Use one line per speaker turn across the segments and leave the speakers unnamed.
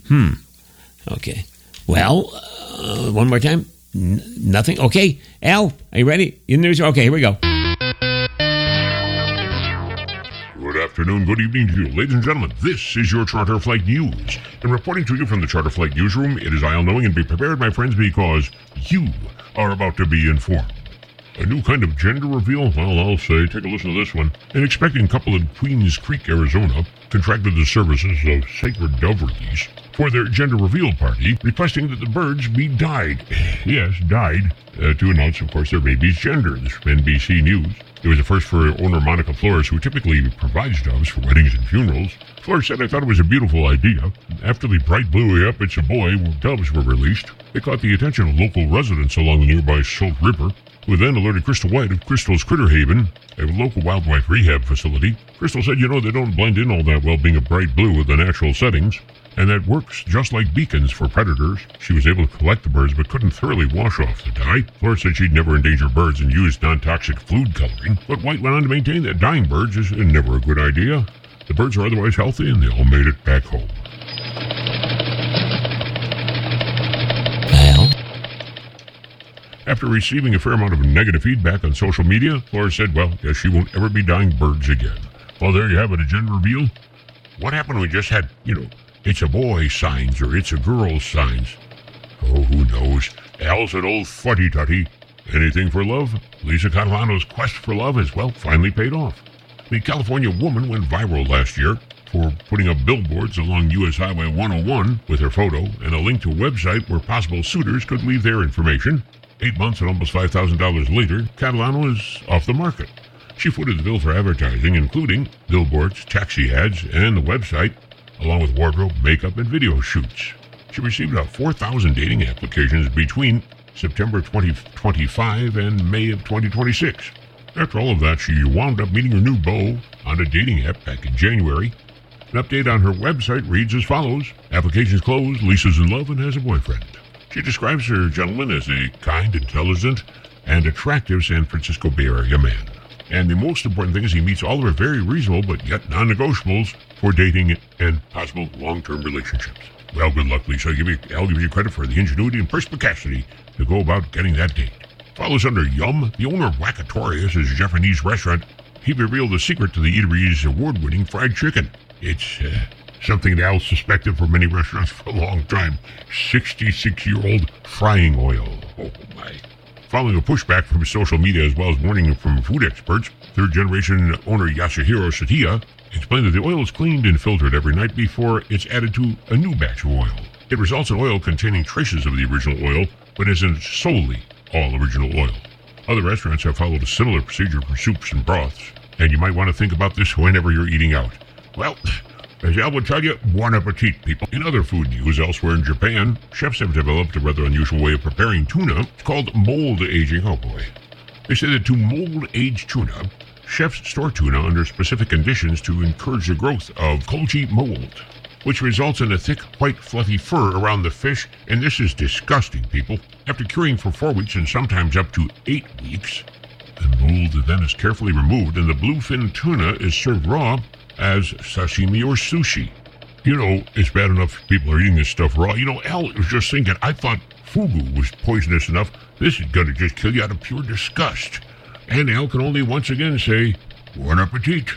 Okay. Well, one more time. Nothing. Okay. Al, are you ready? In news? Okay, here we go.
Good afternoon, good evening to you. Ladies and gentlemen, this is your Charter Flight News. And reporting to you from the Charter Flight Newsroom, it is Al Knowing, and be prepared, my friends, because you are about to be informed. A new kind of gender reveal? Well, I'll say, take a listen to this one. An expecting couple in Queens Creek, Arizona, contracted the services of Sacred Doverlies for their gender reveal party, requesting that the birds be dyed. Yes, dyed, to announce, of course, their baby's gender. This is NBC News. It was a first for owner Monica Flores, who typically provides doves for weddings and funerals. Flores said, "I thought it was a beautiful idea. After the bright blue, yep, it's a boy, doves were released. They caught the attention of local residents along the nearby Salt River, who then alerted Crystal White of Crystal's Critter Haven, a local wildlife rehab facility. Crystal said, they don't blend in all that well being a bright blue with the natural settings, and that works just like beacons for predators. She was able to collect the birds but couldn't thoroughly wash off the dye. Flores said she'd never endanger birds and used non-toxic food coloring, but White went on to maintain that dyeing birds is never a good idea. The birds are otherwise healthy and they all made it back home." After receiving a fair amount of negative feedback on social media, Flores said, she won't ever be dyeing birds again. Well, there you have it, a gender reveal. What happened when we just had, it's a boy signs or it's a girl signs? Oh, who knows? Al's an old fuddy-duddy. Anything for love? Lisa Catalano's quest for love has, finally paid off. The California woman went viral last year for putting up billboards along U.S. Highway 101 with her photo and a link to a website where possible suitors could leave their information. 8 months and almost $5,000 later, Catalano is off the market. She footed the bill for advertising, including billboards, taxi ads, and the website, along with wardrobe, makeup, and video shoots. She received about 4,000 dating applications between September 2025 and May of 2026. After all of that, she wound up meeting her new beau on a dating app back in January. An update on her website reads as follows: applications closed, Lisa's in love and has a boyfriend. She describes her gentleman as a kind, intelligent, and attractive San Francisco Bay Area man. And the most important thing is he meets all of her very reasonable but yet non-negotiables for dating and possible long-term relationships. Well, good luck, Lisa. I'll give you credit for the ingenuity and perspicacity to go about getting that date. Follows under Yum. The owner of Wackatorius is a Japanese restaurant. He revealed the secret to the eatery's award-winning fried chicken. It's something that Al suspected for many restaurants for a long time. 66-year-old frying oil. Oh, my. Following a pushback from social media as well as warning from food experts, third-generation owner Yasuhiro Satiya explained that the oil is cleaned and filtered every night before it's added to a new batch of oil. It results in oil containing traces of the original oil, but isn't solely all original oil. Other restaurants have followed a similar procedure for soups and broths, and you might want to think about this whenever you're eating out. Well, as Al would tell you, bon appetit, people. In other food news, elsewhere in Japan, chefs have developed a rather unusual way of preparing tuna. It's called mold aging. Oh, boy. They say that to mold-age tuna, chefs store tuna under specific conditions to encourage the growth of Koji mold, which results in a thick, white, fluffy fur around the fish, and this is disgusting, people. After curing for 4 weeks and sometimes up to 8 weeks, the mold then is carefully removed, and the bluefin tuna is served raw as sashimi or sushi. It's bad enough people are eating this stuff raw. Al was just thinking, I thought fugu was poisonous enough. This is going to just kill you out of pure disgust. And Al can only once again say, bon appetit.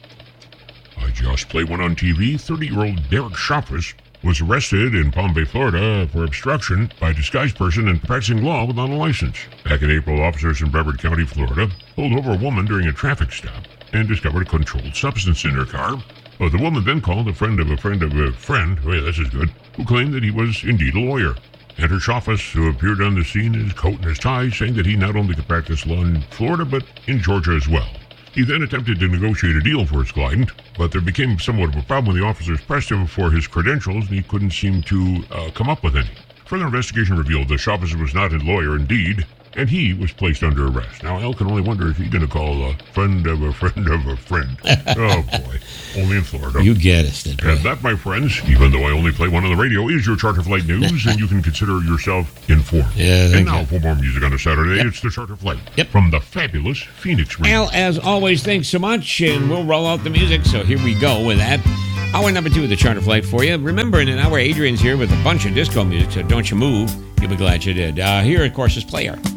I just played one on TV. 30-year-old Derek Shoffris was arrested in Palm Bay, Florida for obstruction by a disguised person and practicing law without a license. Back in April, officers in Brevard County, Florida, pulled over a woman during a traffic stop and discovered a controlled substance in her car. Well, the woman then called a friend of a friend of a friend, oh yeah, this is good, who claimed that he was indeed a lawyer. Enter Shoffris, who appeared on the scene in his coat and his tie, saying that he not only could practice law in Florida, but in Georgia as well. He then attempted to negotiate a deal for his client, but there became somewhat of a problem when the officers pressed him for his credentials, and he couldn't seem to come up with any. Further investigation revealed that Shoffris was not a lawyer indeed, and he was placed under arrest. Now, Al can only wonder if he's going to call a friend of a friend of a friend. Oh, boy. Only in Florida.
You get us, that boy.
And that, my friends, even though I only play one on the radio, is your Charter Flight News, and you can consider yourself informed.
Yeah,
and now, for more music on a Saturday, it's the Charter Flight.
Yep.
From the fabulous Phoenix region.
Al, as always, thanks so much, and we'll roll out the music. So here we go with that. Hour number 2 of the Charter Flight for you. Remember, in an hour, Adrian's here with a bunch of disco music, so don't you move. You'll be glad you did. Here, of course, is Player.